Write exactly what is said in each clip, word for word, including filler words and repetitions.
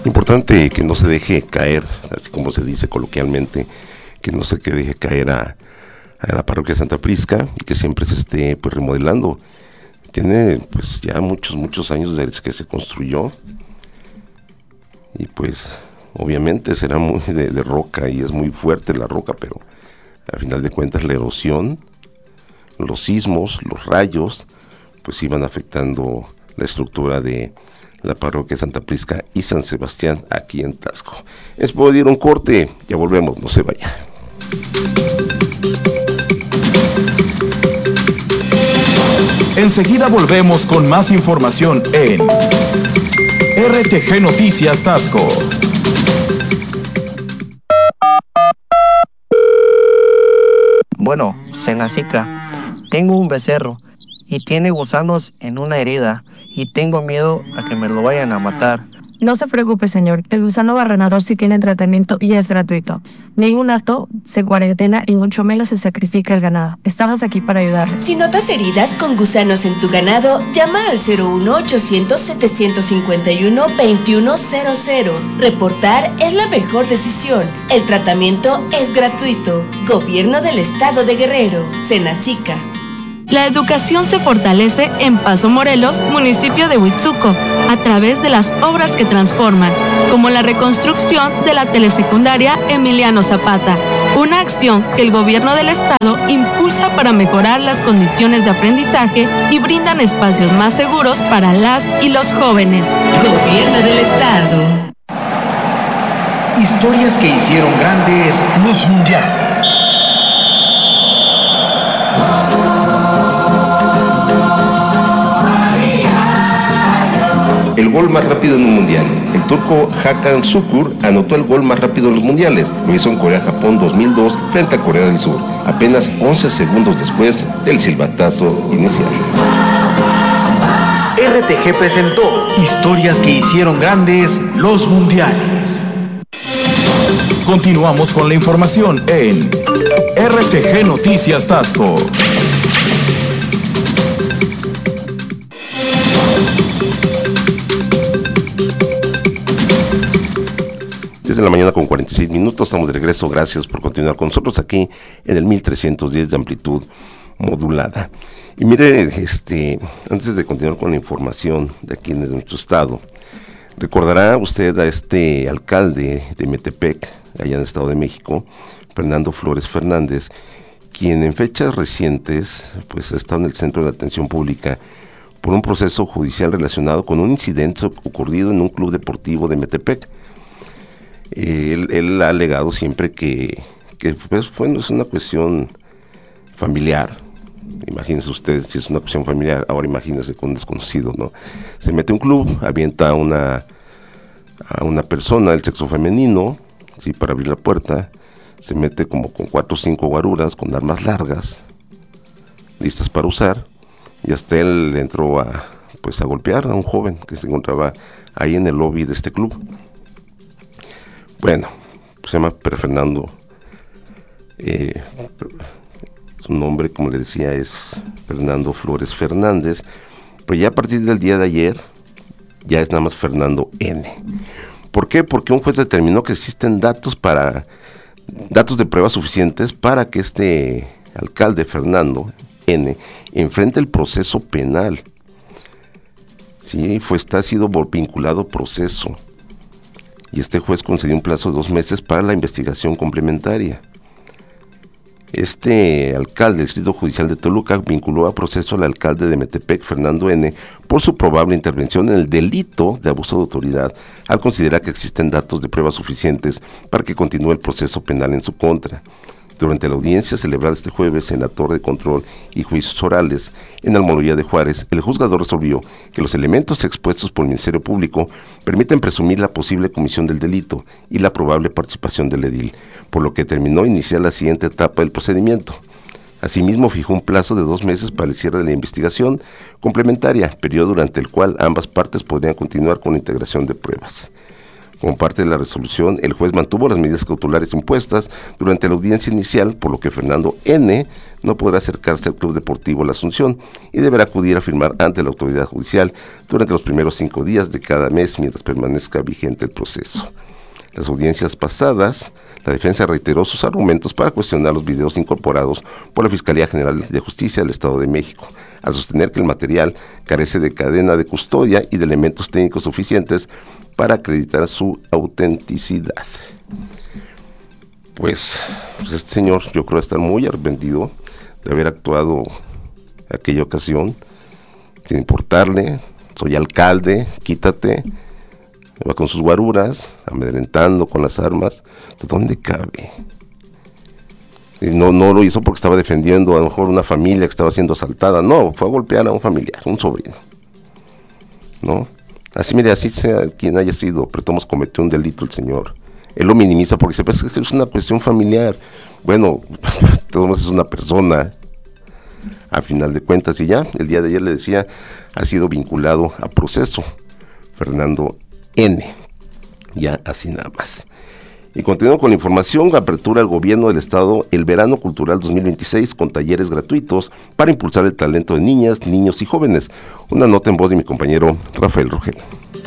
Importante que no se deje caer, así como se dice coloquialmente, que no se que deje caer a, a la parroquia Santa Prisca y que siempre se esté pues remodelando. Tiene pues ya muchos, muchos años desde que se construyó y pues obviamente será muy de, de roca y es muy fuerte la roca, pero al final de cuentas la erosión, los sismos, los rayos, pues iban afectando la estructura de la parroquia Santa Prisca y San Sebastián aquí en Taxco. Es por ir un corte, ya volvemos, no se vaya. Enseguida volvemos con más información en R T G Noticias Taxco. Bueno, Senacica, tengo un becerro y tiene gusanos en una herida y tengo miedo a que me lo vayan a matar. No se preocupe, señor. El gusano barrenador sí tiene tratamiento y es gratuito. Ningún acto se cuarentena y mucho menos se sacrifica el ganado. Estamos aquí para ayudarle. Si notas heridas con gusanos en tu ganado, llama al cero uno ochocientos setecientos cincuenta y uno veintiuno cero cero. Reportar es la mejor decisión. El tratamiento es gratuito. Gobierno del Estado de Guerrero. Senacica. La educación se fortalece en Paso Morelos, municipio de Huitzuco, a través de las obras que transforman, como la reconstrucción de la telesecundaria Emiliano Zapata, una acción que el gobierno del estado impulsa para mejorar las condiciones de aprendizaje y brindan espacios más seguros para las y los jóvenes. Gobierno del Estado. Historias que hicieron grandes los mundiales. El gol más rápido en un mundial. El turco Hakan Şükür anotó el gol más rápido en los mundiales. Lo hizo en Corea-Japón dos mil dos frente a Corea del Sur, apenas once segundos después del silbatazo inicial. R T G presentó Historias que hicieron grandes los mundiales. Continuamos con la información en R T G Noticias Taxco. diez de la mañana con cuarenta y seis minutos, estamos de regreso, gracias por continuar con nosotros aquí en el mil trescientos diez de amplitud modulada. Y mire, este, antes de continuar con la información de aquí en nuestro estado, recordará usted a este alcalde de Metepec, allá en el Estado de México, Fernando Flores Fernández, quien en fechas recientes pues ha estado en el centro de la atención pública por un proceso judicial relacionado con un incidente ocurrido en un club deportivo de Metepec. Eh, él, él ha alegado siempre que, que pues, bueno, es una cuestión familiar. Imagínense ustedes si es una cuestión familiar, ahora imagínense con un desconocido, ¿no? Se mete a un club, avienta a una, a una persona del sexo femenino, ¿sí? Para abrir la puerta, se mete como con cuatro o cinco guaruras con armas largas, listas para usar, y hasta él entró a, pues, a golpear a un joven que se encontraba ahí en el lobby de este club. Bueno, pues se llama Pedro Fernando, eh, su nombre, como le decía, es Fernando Flores Fernández, pero ya a partir del día de ayer, ya es nada más Fernando N. ¿Por qué? Porque un juez determinó que existen datos para, datos de pruebas suficientes para que este alcalde Fernando N enfrente el proceso penal. Sí, fue, está, ha sido vinculado a proceso. Y este juez concedió un plazo de dos meses para la investigación complementaria. Este alcalde del Distrito Judicial de Toluca vinculó a proceso al alcalde de Metepec, Fernando N., por su probable intervención en el delito de abuso de autoridad, al considerar que existen datos de pruebas suficientes para que continúe el proceso penal en su contra. Durante la audiencia celebrada este jueves en la Torre de Control y Juicios Orales en Almoloya de Juárez, el juzgador resolvió que los elementos expuestos por el Ministerio Público permiten presumir la posible comisión del delito y la probable participación del edil, por lo que determinó iniciar la siguiente etapa del procedimiento. Asimismo, fijó un plazo de dos meses para el cierre de la investigación complementaria, periodo durante el cual ambas partes podrían continuar con la integración de pruebas. Como parte de la resolución, el juez mantuvo las medidas cautelares impuestas durante la audiencia inicial, por lo que Fernando N. no podrá acercarse al Club Deportivo La Asunción y deberá acudir a firmar ante la autoridad judicial durante los primeros cinco días de cada mes mientras permanezca vigente el proceso. Las audiencias pasadas, la defensa reiteró sus argumentos para cuestionar los videos incorporados por la Fiscalía General de Justicia del Estado de México, al sostener que el material carece de cadena de custodia y de elementos técnicos suficientes para acreditar su autenticidad. Pues, pues este señor yo creo estar muy arrepentido de haber actuado aquella ocasión, sin importarle, soy alcalde, quítate, va con sus guaruras, amedrentando con las armas, ¿dónde cabe? Y no, no lo hizo porque estaba defendiendo a lo mejor una familia que estaba siendo asaltada, no, fue a golpear a un familiar, un sobrino, ¿no? Así, mire, así sea quien haya sido, pero Tomás cometió un delito el señor. Él lo minimiza porque se piensa que es una cuestión familiar. Bueno, Tomás es una persona, a final de cuentas, y ya, el día de ayer le decía, ha sido vinculado a proceso, Fernando N. Ya, así nada más. Y continuando con la información, apertura el gobierno del estado el Verano Cultural dos mil veintiséis con talleres gratuitos para impulsar el talento de niñas, niños y jóvenes. Una nota en voz de mi compañero Rafael Rogel.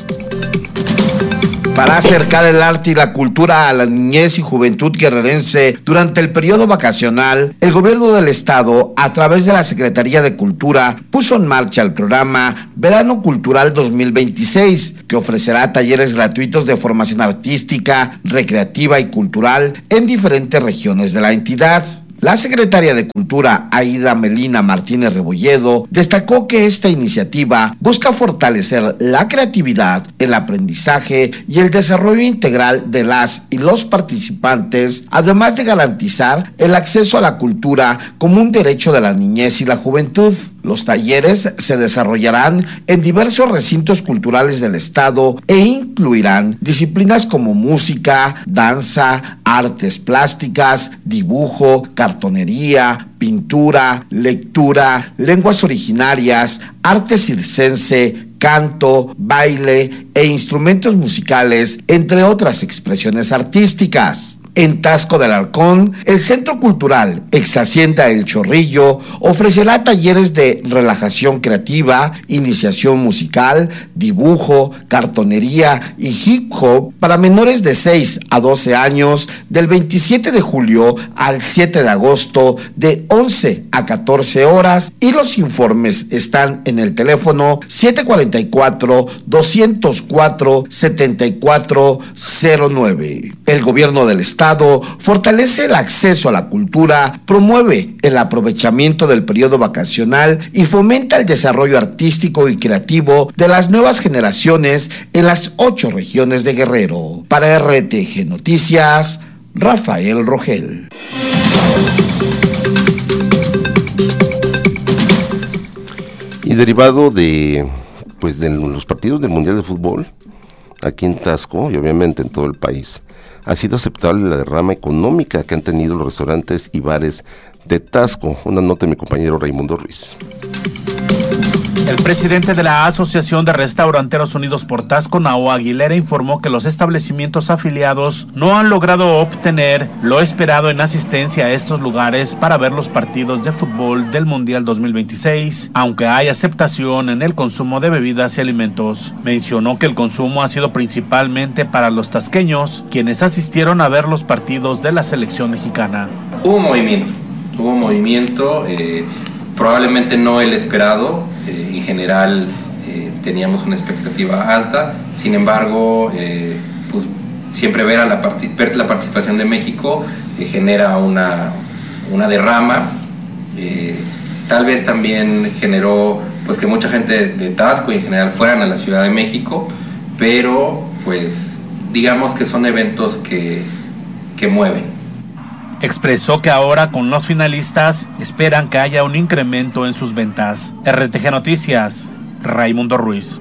Para acercar el arte y la cultura a la niñez y juventud guerrerense durante el periodo vacacional, el gobierno del estado, a través de la Secretaría de Cultura, puso en marcha el programa Verano Cultural dos mil veintiséis, que ofrecerá talleres gratuitos de formación artística, recreativa y cultural en diferentes regiones de la entidad. La secretaria de Cultura, Aida Melina Martínez Rebolledo, destacó que esta iniciativa busca fortalecer la creatividad, el aprendizaje y el desarrollo integral de las y los participantes, además de garantizar el acceso a la cultura como un derecho de la niñez y la juventud. Los talleres se desarrollarán en diversos recintos culturales del estado e incluirán disciplinas como música, danza, artes plásticas, dibujo, cartonería, pintura, lectura, lenguas originarias, arte circense, canto, baile e instrumentos musicales, entre otras expresiones artísticas. En Taxco del Halcón, el Centro Cultural Ex Hacienda El Chorrillo ofrecerá talleres de relajación creativa, iniciación musical, dibujo, cartonería y hip hop para menores de seis a doce años del veintisiete de julio al siete de agosto de once a catorce horas, y los informes están en el teléfono siete cuatro cuatro, dos cero cuatro, siete cuatro cero nueve. El gobierno del estado fortalece el acceso a la cultura, promueve el aprovechamiento del periodo vacacional y fomenta el desarrollo artístico y creativo de las nuevas generaciones en las ocho regiones de Guerrero. Para R T G Noticias, Rafael Rogel. Y derivado de, pues, de los partidos del Mundial de Fútbol, aquí en Taxco y obviamente en todo el país, ha sido aceptable la derrama económica que han tenido los restaurantes y bares de Taxco. Una nota de mi compañero Raimundo Ruiz. El presidente de la Asociación de Restauranteros Unidos por Taxco, Nao Aguilera, informó que los establecimientos afiliados no han logrado obtener lo esperado en asistencia a estos lugares para ver los partidos de fútbol del Mundial dos mil veintiséis, aunque hay aceptación en el consumo de bebidas y alimentos. Mencionó que el consumo ha sido principalmente para los tasqueños, quienes asistieron a ver los partidos de la selección mexicana. Hubo movimiento, hubo movimiento, eh, probablemente no el esperado. Eh, en general eh, teníamos una expectativa alta, sin embargo, eh, pues, siempre ver, a la, part- ver la participación de México eh, genera una, una derrama, eh, tal vez también generó pues, que mucha gente de Taxco y en general fueran a la Ciudad de México, pero pues digamos que son eventos que, que mueven. Expresó que ahora con los finalistas esperan que haya un incremento en sus ventas. R T G Noticias, Raimundo Ruiz.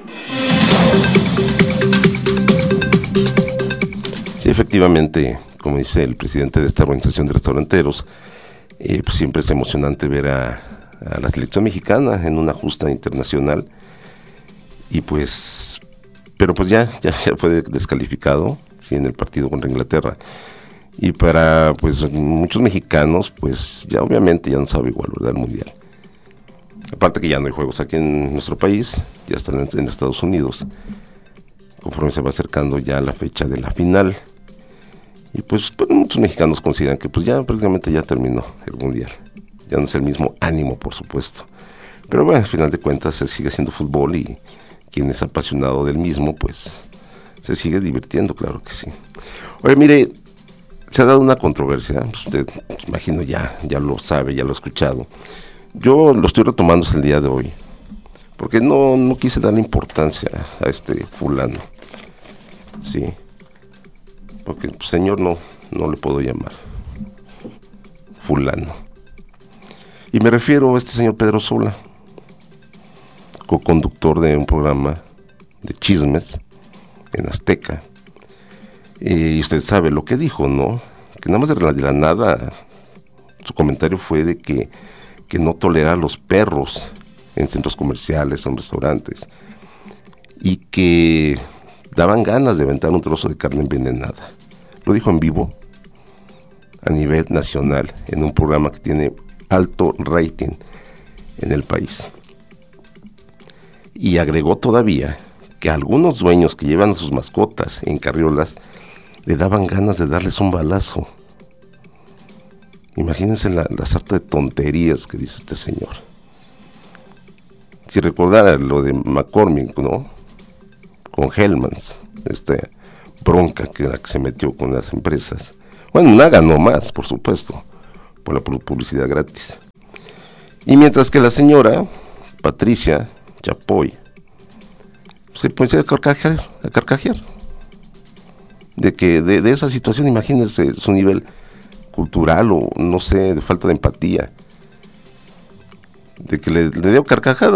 Sí, efectivamente, como dice el presidente de esta organización de restauranteros, eh, pues siempre es emocionante ver a, a la selección mexicana en una justa internacional, y pues, pero pues ya, ya, ya fue descalificado ¿sí? En el partido contra Inglaterra. Y para pues muchos mexicanos, pues ya obviamente ya no sabe igual, ¿verdad? El Mundial. Aparte que ya no hay juegos aquí en nuestro país, ya están en, en Estados Unidos, conforme se va acercando ya la fecha de la final. Y pues, pues muchos mexicanos consideran que pues ya prácticamente ya terminó el Mundial. Ya no es el mismo ánimo, por supuesto. Pero bueno, al final de cuentas se sigue haciendo fútbol y quien es apasionado del mismo, pues se sigue divirtiendo, claro que sí. Oye, mire, se ha dado una controversia, usted imagino ya, ya lo sabe, ya lo ha escuchado. Yo lo estoy retomando hasta el día de hoy, porque no, no quise darle importancia a este fulano, sí, porque pues, señor no, no le puedo llamar fulano. Y me refiero a este señor Pedro Sola, co-conductor de un programa de chismes en Azteca. Y usted sabe lo que dijo, ¿no? Que nada más de la, de la nada, su comentario fue de que, que no tolera a los perros en centros comerciales, en restaurantes, y que daban ganas de aventar un trozo de carne envenenada. Lo dijo en vivo, a nivel nacional, en un programa que tiene alto rating en el país. Y agregó todavía que a algunos dueños que llevan a sus mascotas en carriolas le daban ganas de darles un balazo. Imagínense la, la sarta de tonterías que dice este señor. Si recordara lo de McCormick, ¿no? Con Hellmann's, esta bronca que, la que se metió con las empresas. Bueno, una ganó más, por supuesto, por la publicidad gratis. Y mientras que la señora Patricia Chapoy se puede a carcajear, a carcajear. De que de, de esa situación, imagínense su nivel cultural o no sé, de falta de empatía, de que le, le dio carcajadas